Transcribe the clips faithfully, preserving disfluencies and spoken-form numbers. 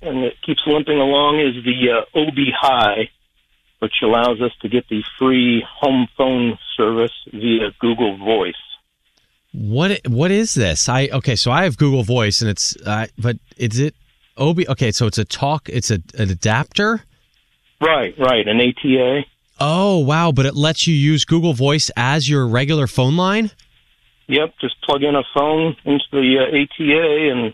and it keeps limping along, is the uh, Obi Hi, which allows us to get the free home phone service via Google Voice. What what is this? I okay, so I have Google Voice, and it's uh, but is it Obi? Okay, so it's a talk. It's a an adapter. Right, right, an A T A. Oh wow! But it lets you use Google Voice as your regular phone line. Yep, just plug in a phone into the uh, A T A and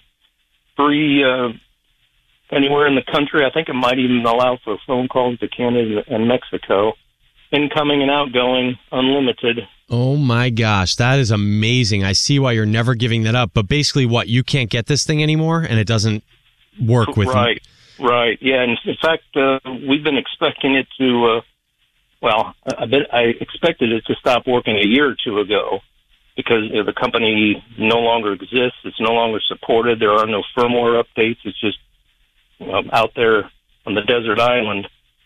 free uh, anywhere in the country. I think it might even allow for phone calls to Canada and Mexico, incoming and outgoing, unlimited. Oh my gosh, that is amazing. I see why you're never giving that up. But basically what, you can't get this thing anymore and it doesn't work with Right, you? Right. Yeah, and in fact, uh, we've been expecting it to, uh, well, I, been, I expected it to stop working a year or two ago because you know, the company no longer exists. It's no longer supported. There are no firmware updates. It's just you know, out there on the desert island.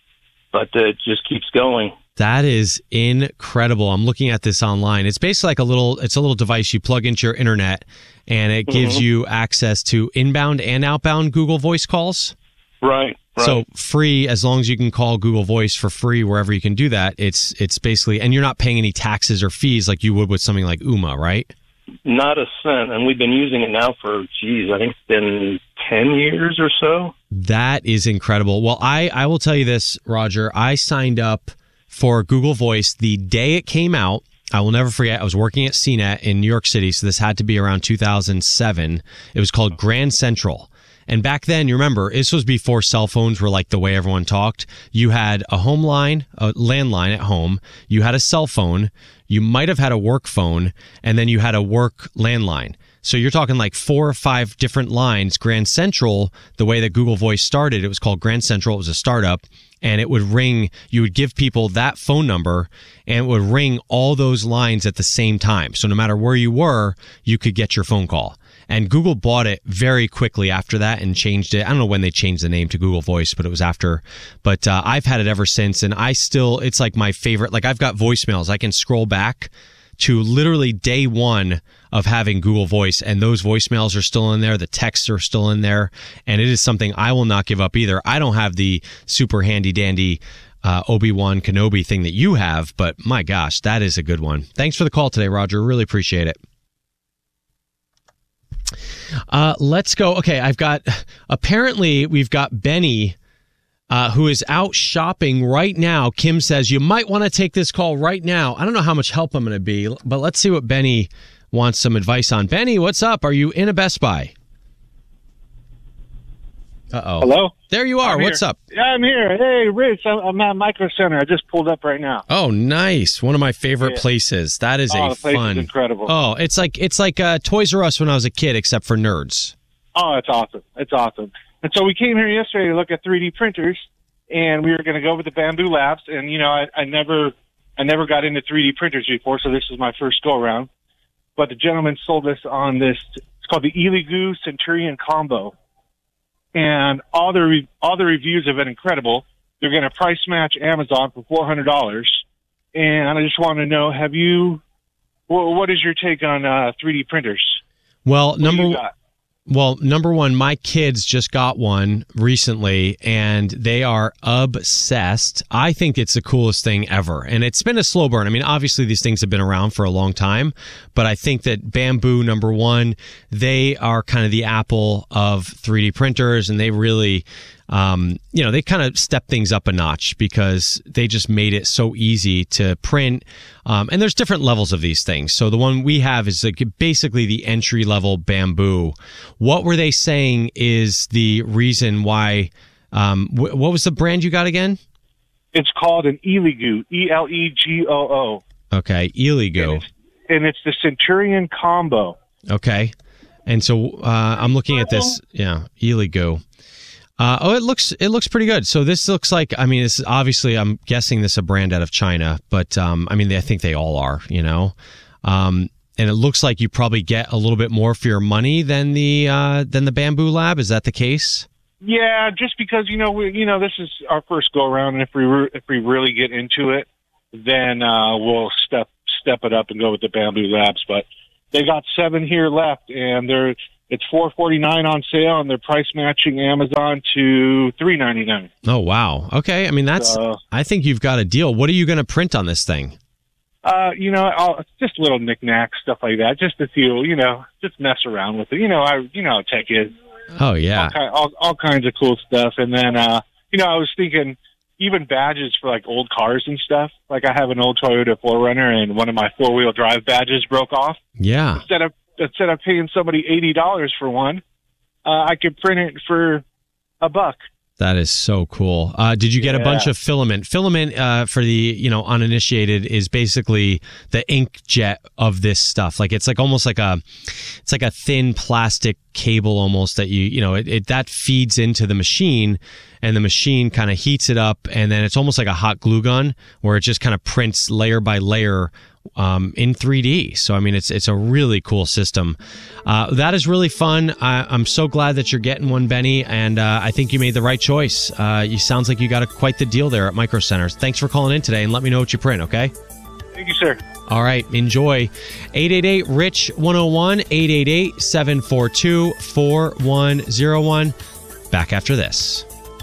But uh, it just keeps going. That is incredible. I'm looking at this online. It's basically like a little it's a little device you plug into your internet, and it gives mm-hmm. you access to inbound and outbound Google Voice calls. Right, right. So free, as long as you can call Google Voice for free wherever you can do that. It's it's basically, and you're not paying any taxes or fees like you would with something like Ooma, right? Not a cent, and we've been using it now for, geez, I think it's been ten years or so. That is incredible. Well, I, I will tell you this, Roger. I signed up for Google Voice the day it came out. I will never forget. I was working at C net in New York City, so this had to be around two thousand seven. It was called Grand Central. And back then, you remember, this was before cell phones were like the way everyone talked. You had a home line, a landline at home. You had a cell phone. You might have had a work phone, and then you had a work landline. So you're talking like four or five different lines. Grand Central, the way that Google Voice started, it was called Grand Central. It was a startup, and it would ring. You would give people that phone number, and it would ring all those lines at the same time. So no matter where you were, you could get your phone call. And Google bought it very quickly after that and changed it. I don't know when they changed the name to Google Voice, but it was after. But uh, I've had it ever since, and I still, it's like my favorite. Like I've got voicemails. I can scroll back to literally day one of having Google Voice, and those voicemails are still in there. The texts are still in there, and it is something I will not give up either. I don't have the super handy dandy uh, Obi-Wan Kenobi thing that you have, but my gosh, that is a good one. Thanks for the call today, Roger. Really appreciate it. Uh, let's go. Okay, I've got, apparently we've got Benny, uh, who is out shopping right now. Kim says, you might want to take this call right now. I don't know how much help I'm going to be, but let's see what Benny wants some advice on. Benny, what's up? Are you in a Best Buy? Uh-oh. Hello? There you are. I'm What's here. up? Yeah, I'm here. Hey, Rich, I'm, I'm at Micro Center. I just pulled up right now. Oh, nice. One of my favorite yeah. places. That is oh, a the place fun. Is incredible. Oh, it's like it's like uh, Toys R Us when I was a kid, except for nerds. Oh, it's awesome. It's awesome. And so we came here yesterday to look at three D printers, and we were going to go over to Bamboo Labs. And you know, I, I never, I never got into three D printers before, so this is my first go around. But the gentleman sold us on this. It's called the Elegoo Centurion Combo. And all the re- all the reviews have been incredible. They're going to price match Amazon for four hundred dollars. And I just want to know, have you, well, what is your take on uh, three D printers? Well, what number got? well, number one, my kids just got one recently, and they are obsessed. I think it's the coolest thing ever, and it's been a slow burn. I mean, obviously these things have been around for a long time, but I think that Bamboo, number one, they are kind of the Apple of three D printers, and they really, um, you know, they kind of step things up a notch because they just made it so easy to print. Um, and there's different levels of these things. So the one we have is like basically the entry level Bamboo. What were they saying is the reason why? Um, wh- what was the brand you got again? It's called an Elegoo, E L E G O O. Okay, Elegoo. And it's, and it's the Centurion Combo. Okay, and so uh, I'm looking at this. Yeah, Elegoo. Uh, oh, it looks it looks pretty good. So this looks like, I mean, this is obviously, I'm guessing this is a brand out of China, but um, I mean, they, I think they all are, you know. Um, and it looks like you probably get a little bit more for your money than the uh, than the Bamboo Lab. Is that the case? Yeah, just because you know we you know this is our first go around, and if we re- if we really get into it, then uh, we'll step step it up and go with the Bamboo Labs. But they got seven here left, and they're It's four forty-nine on sale, and they're price matching Amazon to three ninety-nine. Oh, wow. Okay. I mean, that's, uh, I think you've got a deal. What are you going to print on this thing? Uh, you know, I'll, just little knickknacks, stuff like that, just to feel, you know, just mess around with it. You know, I, you know how tech is. Oh, yeah. All, kind, all, all kinds of cool stuff. And then, uh, you know, I was thinking even badges for, like, old cars and stuff. Like, I have an old Toyota four runner, and one of my four-wheel drive badges broke off. Yeah. Instead of Instead of paying somebody eighty dollars for one, uh, I could print it for a buck. That is so cool. Uh, did you get yeah. a bunch of filament? Filament, uh, for the, you know, uninitiated, is basically the inkjet of this stuff. Like, it's like almost like a, it's like a thin plastic cable almost that you, you know, it, it that feeds into the machine, and the machine kind of heats it up, and then it's almost like a hot glue gun where it just kind of prints layer by layer um, in three D. So, I mean, it's it's a really cool system. Uh, that is really fun. I, I'm so glad that you're getting one, Benny, and uh, I think you made the right choice. Uh, you sounds like you got a, quite the deal there at Micro Center. Thanks for calling in today, and let me know what you print, okay? Thank you, sir. All right, enjoy. eight eight eight, R I C H, one oh one, eight eight eight, seven four two, four one oh one. Back after this.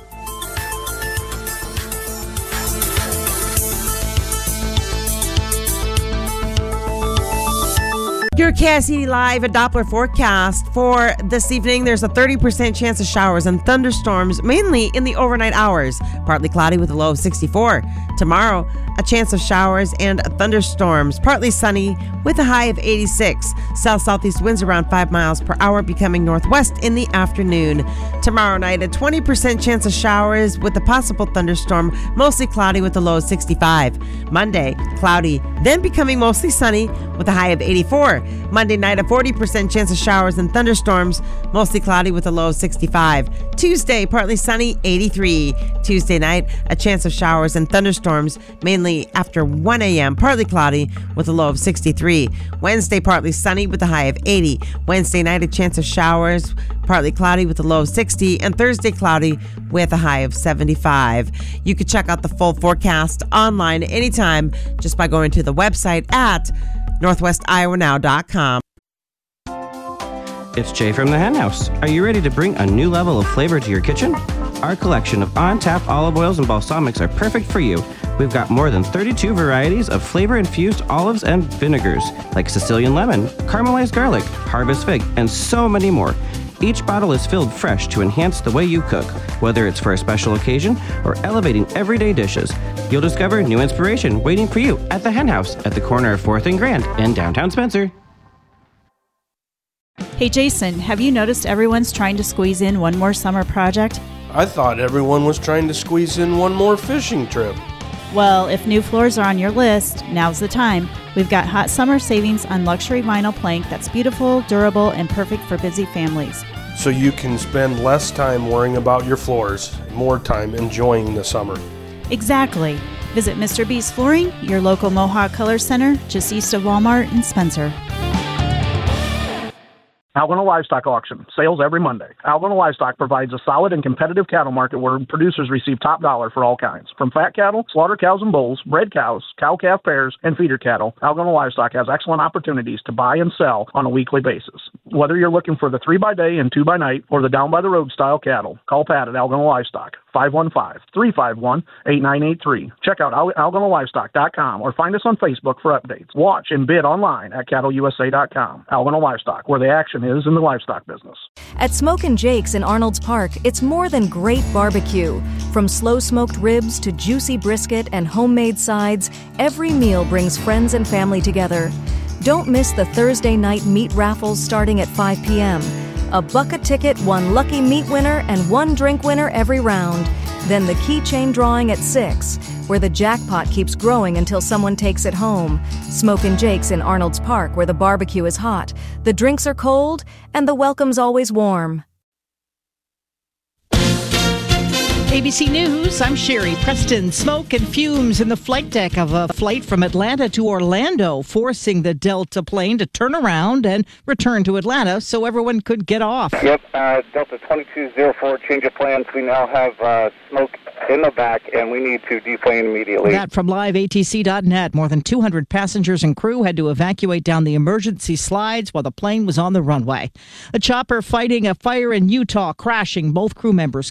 Your Cassidy Live, a Doppler forecast for this evening. There's a thirty percent chance of showers and thunderstorms, mainly in the overnight hours. Partly cloudy with a low of sixty-four. Tomorrow, a chance of showers and thunderstorms, partly sunny with a high of eighty-six. South-southeast winds around five miles per hour, becoming northwest in the afternoon. Tomorrow night, a twenty percent chance of showers with a possible thunderstorm, mostly cloudy with a low of sixty-five. Monday, cloudy, then becoming mostly sunny with a high of eighty-four. Monday night, a forty percent chance of showers and thunderstorms, mostly cloudy with a low of sixty-five. Tuesday, partly sunny, eighty-three. Tuesday night, a chance of showers and thunderstorms, mainly after one a.m., partly cloudy with a low of sixty-three. Wednesday, partly sunny with a high of eighty. Wednesday night, a chance of showers, partly cloudy with a low of sixty. And Thursday, cloudy with a high of seventy-five. You can check out the full forecast online anytime just by going to the website at northwest iowa now dot com. It's Jay from the Hen House. Are you ready to bring a new level of flavor to your kitchen? Our collection of on-tap olive oils and balsamics are perfect for you. We've got more than thirty-two varieties of flavor-infused olives and vinegars, like Sicilian lemon, caramelized garlic, harvest fig, and so many more. Each bottle is filled fresh to enhance the way you cook, whether it's for a special occasion or elevating everyday dishes. You'll discover new inspiration waiting for you at the Hen House at the corner of fourth and Grand in downtown Spencer. Hey Jason, have you noticed everyone's trying to squeeze in one more summer project? I thought everyone was trying to squeeze in one more fishing trip. Well, if new floors are on your list, now's the time. We've got hot summer savings on luxury vinyl plank that's beautiful, durable, and perfect for busy families. So you can spend less time worrying about your floors, more time enjoying the summer. Exactly. Visit Mister B's Flooring, your local Mohawk Color Center, just east of Walmart in Spencer. Algona Livestock Auction, sales every Monday. Algona Livestock provides a solid and competitive cattle market where producers receive top dollar for all kinds. From fat cattle, slaughter cows and bulls, bred cows, cow-calf pairs, and feeder cattle, Algona Livestock has excellent opportunities to buy and sell on a weekly basis. Whether you're looking for the three by day and two by night or the down-by-the-road style cattle, call Pat at Algona Livestock, five one five, three five one, eight nine eight three. Check out algona livestock dot com or find us on Facebook for updates. Watch and bid online at cattle u s a dot com. Algona Livestock, where the action is in the livestock business. At Smokin' Jake's in Arnold's Park, it's more than great barbecue. From slow-smoked ribs to juicy brisket and homemade sides, every meal brings friends and family together. Don't miss the Thursday night meat raffles starting at five p.m. A buck a ticket, one lucky meat winner, and one drink winner every round. Then the keychain drawing at six, where the jackpot keeps growing until someone takes it home. Smokin' Jake's in Arnold's Park, where the barbecue is hot, the drinks are cold, and the welcome's always warm. A B C News, I'm Sherry Preston. Smoke and fumes in the flight deck of a flight from Atlanta to Orlando, forcing the Delta plane to turn around and return to Atlanta so everyone could get off. Yep, uh, Delta twenty-two oh four, change of plans. We now have uh, smoke in the back, and we need to deplane immediately. That from live A T C dot net. More than two hundred passengers and crew had to evacuate down the emergency slides while the plane was on the runway. A chopper fighting a fire in Utah crashing. Both crew members